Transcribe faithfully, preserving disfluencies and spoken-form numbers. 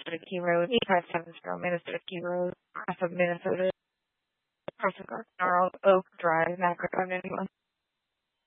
Minnesota Key Road, eight five seven zero Minnesota Key Road, Crest of Minnesota, Crest of Gnarl, Oak Drive, Macro, anyone.